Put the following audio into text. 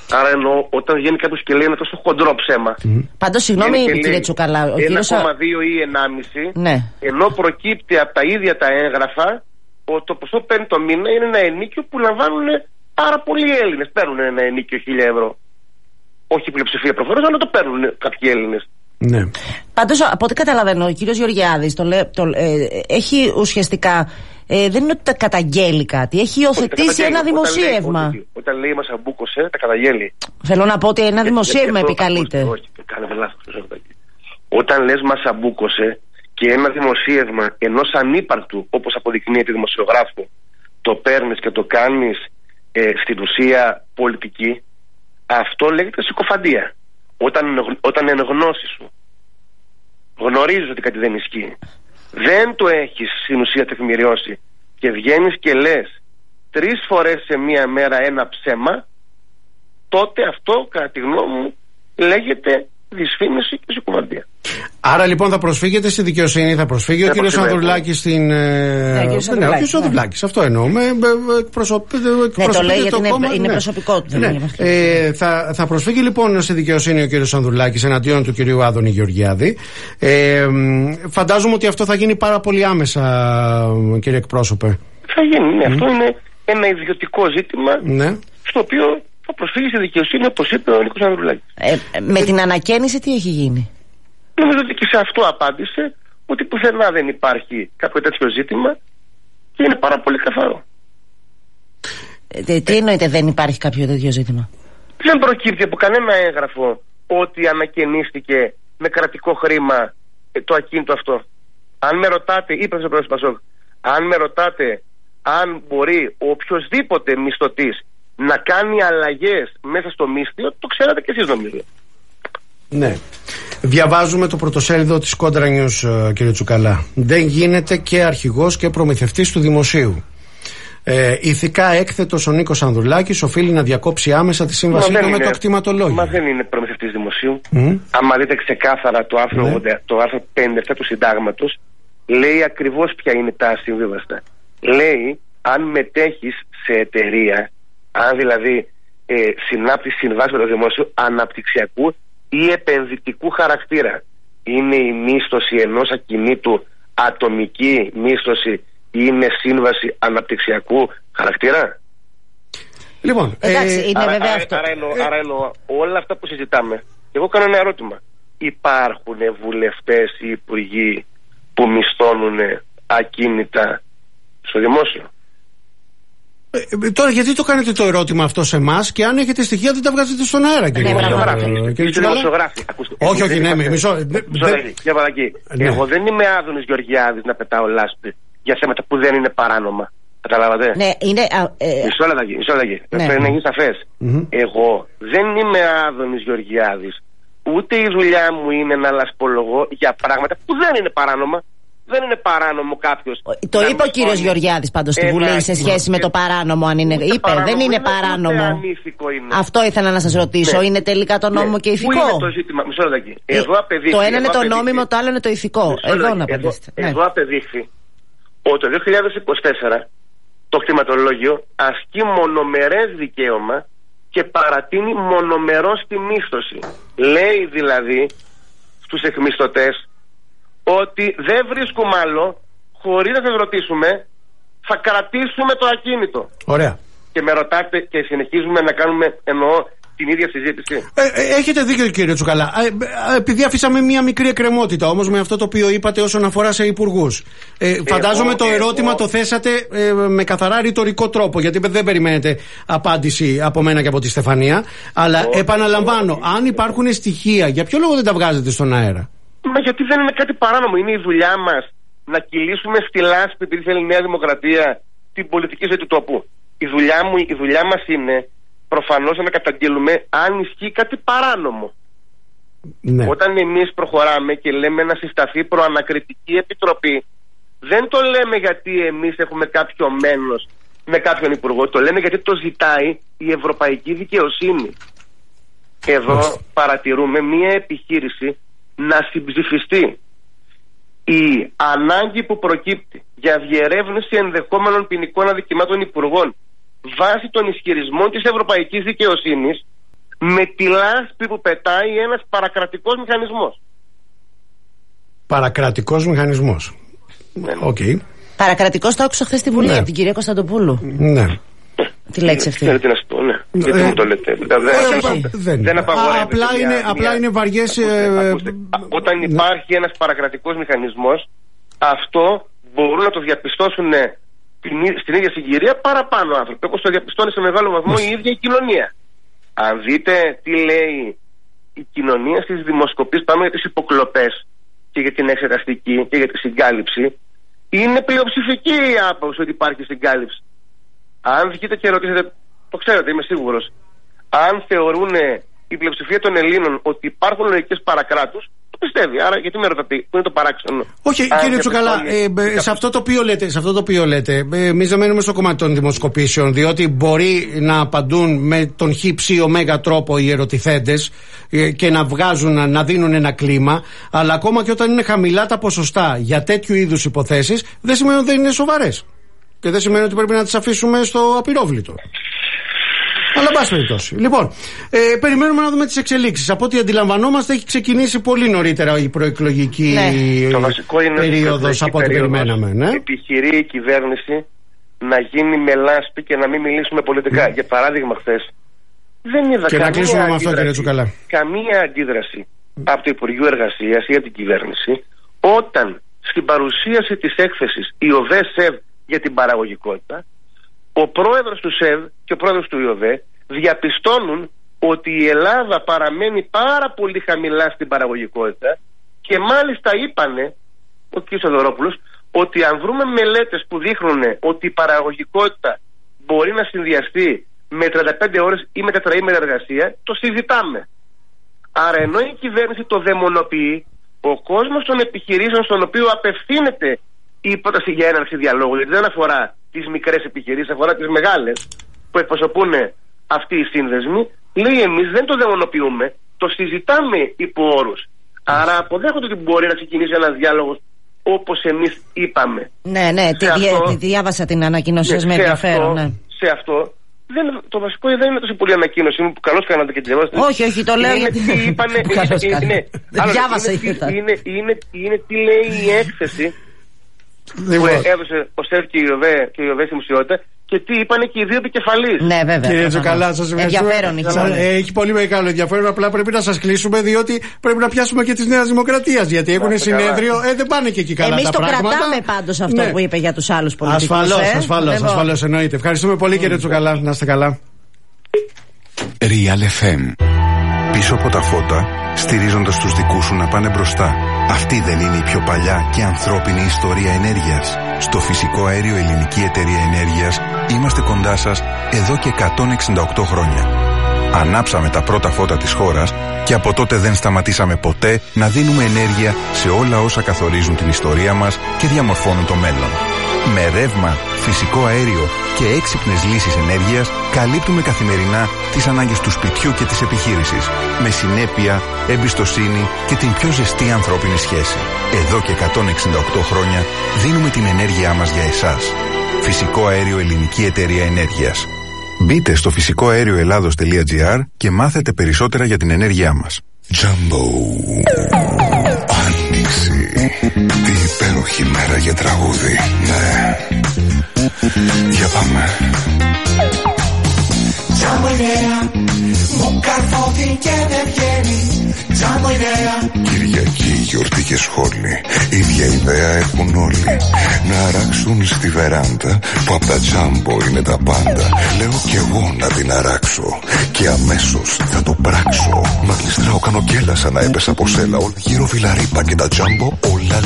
Άρα εννοώ, όταν βγαίνει κάποιος και λέει ένα τόσο χοντρό ψέμα. Πάντως, συγγνώμη κύριε Τσουκαλά, ο 1,2 ή 1,5, ναι. ενώ προκύπτει από τα ίδια τα έγγραφα ότι το ποσό παίρνει το μήνα είναι ένα ενίκιο που λαμβάνουν πάρα πολλοί Έλληνες. Παίρνουν ένα ενίκιο 1.000 ευρώ. Όχι η πλειοψηφία προφανώς, αλλά το παίρνουν κάποιοι Έλληνες. Ναι. Πάντως, από ό,τι καταλαβαίνω, ο κύριος Γεωργιάδης έχει ουσιαστικά. Δεν είναι ότι τα καταγγέλει κάτι, έχει υιοθετήσει ένα δημοσίευμα. Όταν λέει μας αμπούκωσε, τα καταγγέλει. Θέλω να πω ότι ένα δημοσίευμα επικαλείται. Όχι, κάναμε λάθος. Όταν λες μας αμπούκωσε και ένα δημοσίευμα ενός ανύπαρκτου, όπως αποδεικνύεται δημοσιογράφου, το παίρνεις και το κάνεις στην ουσία πολιτική, αυτό λέγεται συκοφαντία. Όταν εν γνώση σου γνωρίζεις ότι κάτι δεν ισχύει, δεν το έχεις στην ουσία τεκμηριώσει και βγαίνεις και λες 3 φορές σε μία μέρα ένα ψέμα, τότε αυτό κατά τη γνώμη μου λέγεται δυσφήμιση και συκοφαντία. Άρα λοιπόν θα προσφύγετε στη δικαιοσύνη, θα προσφύγει ο κύριος Ανδρουλάκης στην. Ο κύριος Ανδρουλάκης, αυτό εννοούμε. Το λέει γιατί είναι προσωπικό του. Θα προσφύγει λοιπόν στη δικαιοσύνη ο κύριος Ανδρουλάκης εναντίον του κυρίου Άδωνη Γεωργιάδη. Φαντάζομαι ότι αυτό θα γίνει πάρα πολύ άμεσα, κύριε εκπρόσωπε. Θα γίνει, ναι. Αυτό είναι ένα ιδιωτικό ζήτημα, στο οποίο θα προσφύγει στη δικαιοσύνη, όπως είπε ο Νίκος Ανδρουλάκης. Με την ανακαίνιση τι έχει γίνει? Νομίζω ότι και σε αυτό απάντησε ότι πουθενά δεν υπάρχει κάποιο τέτοιο ζήτημα και είναι πάρα πολύ καθαρό. Τι εννοείται δεν υπάρχει κάποιο τέτοιο ζήτημα? Δεν προκύπτει από κανένα έγγραφο ότι ανακαινίστηκε με κρατικό χρήμα το ακίνητο αυτό. Αν με ρωτάτε, είπε στο πρόεδρος Πασόκ, αν με ρωτάτε αν μπορεί ο οποιοσδήποτε μισθωτής να κάνει αλλαγές μέσα στο μίσθιο, το ξέρατε και εσείς νομίζω. Ναι. Διαβάζουμε το πρωτοσέλιδο της Κόντρα News, κύριε Τσουκαλά. Δεν γίνεται και αρχηγός και προμηθευτής του δημοσίου. Ηθικά έκθετος ο Νίκος Ανδρουλάκης οφείλει να διακόψει άμεσα τη σύμβασή του με το κτηματολόγιο. Μα δεν είναι προμηθευτής δημοσίου. Άμα δείτε ξεκάθαρα το άρθρο 57 του συντάγματος, λέει ακριβώς ποια είναι τα ασυμβίβαστα. Λέει αν μετέχεις σε εταιρεία, αν δηλαδή συνάπτεις συμβάσεις με το δημόσιο αναπτυξιακού ή επενδυτικού χαρακτήρα. Είναι η μίσθωση ενός ακινήτου ατομική μίσθωση ή είναι σύμβαση αναπτυξιακού χαρακτήρα? Λοιπόν, εντάξει, είναι βέβαια αυτό. Άρα εννοώ όλα αυτά που συζητάμε. Εγώ κάνω ένα ερώτημα. Υπάρχουν βουλευτές ή υπουργοί που μισθώνουν ακίνητα στο δημόσιο? Τώρα γιατί το κάνετε το ερώτημα αυτό σε εμάς και αν έχετε στοιχεία δεν τα βγάζετε στον αέρα, κύριε δημοσιογράφοι. Όχι, ναι, μισό. Εγώ δεν είμαι Άδωνης Γεωργιάδης να πετάω λάσπη για θέματα που δεν είναι παράνομα. Καταλάβατε? Ναι, είναι. Μισό λεπτάκι. Πρέπει να γίνει σαφές. Εγώ δεν είμαι Άδωνης Γεωργιάδης. Ούτε η δουλειά μου είναι να λασπολογώ για πράγματα που δεν είναι παράνομα. Δεν είναι παράνομο κάποιος. Το είπε ο κύριος Γεωργιάδης πάντως στη Βουλή σε σχέση με το παράνομο, αν είναι. Είπε, δεν είναι παράνομο. Αυτό ήθελα να σας ρωτήσω. Είναι τελικά το νόμιμο και ηθικό? Πού είναι το ζήτημα? Μισό λεπτάκι. Το ένα είναι το νόμιμο, το άλλο είναι το ηθικό. Εδώ να απαντήσετε. Εδώ απεδείχθη ότι το 2024 το κτηματολόγιο ασκεί μονομερές δικαίωμα και παρατείνει μονομερώς τη μίσθωση. Λέει δηλαδή στους εκμισθωτές ότι δεν βρίσκουμε άλλο, χωρίς να σας ρωτήσουμε, θα κρατήσουμε το ακίνητο. Ωραία. Και με ρωτάτε και συνεχίζουμε να κάνουμε, εννοώ, την ίδια συζήτηση. Έχετε δίκιο, κύριε Τσουκαλά. Επειδή αφήσαμε μία μικρή εκκρεμότητα όμως με αυτό το οποίο είπατε όσον αφορά σε υπουργούς. Φαντάζομαι το ερώτημα το θέσατε με καθαρά ρητορικό τρόπο, γιατί δεν περιμένετε απάντηση από μένα και από τη Στεφανία. Αλλά επαναλαμβάνω, αν υπάρχουν στοιχεία, για ποιο λόγο δεν τα βγάζετε στον αέρα? Μα γιατί δεν είναι κάτι παράνομο. Είναι η δουλειά μας να κυλήσουμε στη λάσπη, επειδή θέλει η Νέα Δημοκρατία, την πολιτική ζωή του τόπου. Η δουλειά μας είναι προφανώς να καταγγείλουμε αν ισχύει κάτι παράνομο. Ναι. Όταν εμείς προχωράμε και λέμε να συσταθεί προανακριτική επιτροπή, δεν το λέμε γιατί εμείς έχουμε κάποιο μένος με κάποιον υπουργό. Το λέμε γιατί το ζητάει η ευρωπαϊκή δικαιοσύνη. Εδώ παρατηρούμε μία επιχείρηση να συμψηφιστεί. Η ανάγκη που προκύπτει για διερεύνηση ενδεχόμενων ποινικών αδικημάτων υπουργών βάσει των ισχυρισμών της ευρωπαϊκής δικαιοσύνης με τη λάσπη που πετάει ένας παρακρατικός μηχανισμός. Παρακρατικός μηχανισμός. Οκ. Παρακρατικός το άκουσα χθες στη Βουλή από την κυρία Κωνσταντοπούλου. Ναι. Τη λέξη αυτή. Θέλετε να σου πω, ναι. Γιατί μου το λέτε. Δεν απαγορεύεται. Απλά είναι βαριές. Όταν υπάρχει ένας παρακρατικός μηχανισμός, αυτό μπορούν να το διαπιστώσουν στην ίδια συγκυρία παραπάνω άνθρωποι. Όπως το διαπιστώνει σε μεγάλο βαθμό η ίδια η κοινωνία. Αν δείτε τι λέει η κοινωνία στις δημοσκοπήσεις, πάμε για τις υποκλοπές και για την εξεταστική και για τη συγκάλυψη, είναι πλειοψηφική η άποψη ότι υπάρχει συγκάλυψη. Αν βγείτε και ρωτήσετε, το ξέρετε, είμαι σίγουρος, αν θεωρούν η πλειοψηφία των Ελλήνων ότι υπάρχουν λογικές παρακράτους, το πιστεύει. Άρα γιατί με ρωτάτε, πού είναι το παράξενο? Όχι, κύριε Τσουκαλά, σε αυτό το οποίο λέτε, εμείς δεν μένουμε στο κομμάτι των δημοσκοπήσεων, διότι μπορεί να απαντούν με τον χύψη ωμέγα τρόπο οι ερωτηθέντες και να βγάζουν, να δίνουν ένα κλίμα, αλλά ακόμα και όταν είναι χαμηλά τα ποσοστά για τέτοιου είδους υποθέσεις, δεν σημαίνει ότι δεν είναι σοβαρές. Και δεν σημαίνει ότι πρέπει να τις αφήσουμε στο απειρόβλητο. Αλλά πάση περιπτώσει. Λοιπόν, περιμένουμε να δούμε τις εξελίξεις. Από ό,τι αντιλαμβανόμαστε, έχει ξεκινήσει πολύ νωρίτερα η προεκλογική περίοδος από ό,τι περιμέναμε. Ναι. Επιχειρεί η κυβέρνηση να γίνει με λάσπη και να μην μιλήσουμε πολιτικά. Για παράδειγμα, χθες δεν είδα καμία αντίδραση από το Υπουργείο Εργασίας ή από την κυβέρνηση όταν στην παρουσίαση της έκθεσης η ΟΔΕ-ΣΕΒ για την παραγωγικότητα, ο πρόεδρος του ΣΕΒ και ο πρόεδρος του ΙΟΔΕ διαπιστώνουν ότι η Ελλάδα παραμένει πάρα πολύ χαμηλά στην παραγωγικότητα και μάλιστα είπανε, ο κ. Σοδωρόπουλος, ότι αν βρούμε μελέτες που δείχνουν ότι η παραγωγικότητα μπορεί να συνδυαστεί με 35 ώρες ή με τετραήμερη εργασία, το συζητάμε. Άρα ενώ η κυβέρνηση το δαιμονοποιεί, ο κόσμος των επιχειρήσεων στον οποίο απευθύνεται η πρόταση για έναρξη διαλόγου, γιατί δεν αφορά τις μικρές επιχειρήσεις, αφορά τις μεγάλες που εκπροσωπούν αυτοί οι σύνδεσμοι, λέει εμείς δεν το δαιμονοποιούμε, το συζητάμε υπό όρους. Άρα αποδέχονται ότι μπορεί να ξεκινήσει ένας διάλογος όπως εμείς είπαμε. Ναι, τη διάβασα την ανακοίνωση σας με ενδιαφέρον. Σε αυτό το βασικό δεν είναι τόσο πολύ ανακοίνωση που καλώς κάνατε και τη διαβάσατε. Όχι, το λέω γιατί διάβασα. Είναι τι λέει η έκθεση που έδωσε ο ΣΕΒ και η ΟΔΕ στη δημοσιότητα και τι είπανε και οι δύο επικεφαλείς. Ναι, βέβαια. Κύριε Τσουκαλά, σας ευχαριστώ. Έχει πολύ μεγάλο ενδιαφέρον. Απλά πρέπει να σας κλείσουμε, διότι πρέπει να πιάσουμε και της Νέας Δημοκρατίας. Γιατί έχουν συνέδριο, δεν πάνε και εκεί καλά τα πράγματα. Εμείς το κρατάμε πάντως αυτό που είπε για τους άλλους πολιτικούς. Ασφαλώς, εννοείται. Ευχαριστούμε πολύ, κύριε Τσουκαλά. Να είστε καλά. Real FM. Πίσω από τα φώτα, στηρίζοντας τους δικούς σου να πάνε μπροστά. Αυτή δεν είναι η πιο παλιά και ανθρώπινη ιστορία ενέργειας? Στο Φυσικό Αέριο Ελληνική Εταιρεία Ενέργειας είμαστε κοντά σας εδώ και 168 χρόνια. Ανάψαμε τα πρώτα φώτα της χώρας και από τότε δεν σταματήσαμε ποτέ να δίνουμε ενέργεια σε όλα όσα καθορίζουν την ιστορία μας και διαμορφώνουν το μέλλον. Με ρεύμα, φυσικό αέριο και έξυπνες λύσεις ενέργειας καλύπτουμε καθημερινά τις ανάγκες του σπιτιού και της επιχείρησης. Με συνέπεια, εμπιστοσύνη και την πιο ζεστή ανθρώπινη σχέση. Εδώ και 168 χρόνια δίνουμε την ενέργειά μας για εσάς. Φυσικό Αέριο Ελληνική Εταιρεία Ενέργειας. Μπείτε στο φυσικοαέρioελλάδος.gr και μάθετε περισσότερα για την ενέργειά μας. Jumbo. Άνοιξη. Τι υπέροχη μέρα για τραγούδι. Ναι. Για πάμε. Jumbo ιδέα. Μου καρφώθηκε και δεν βγαίνει. Jumbo ιδέα. Κυριακή, γιορτή και σχόλη. Ίδια ιδέα έχουν όλοι. Να αράξουν στη βεράντα που απ' τα Jumbo είναι τα πάντα. Λέω κι εγώ να την αράξω και αμέσως θα το πράξω. Μα γλιστράω, κάνω κέλα σαν να έπεσα από σέλα. Όλη γύρω βιλαρίπα και τα Jumbo όλα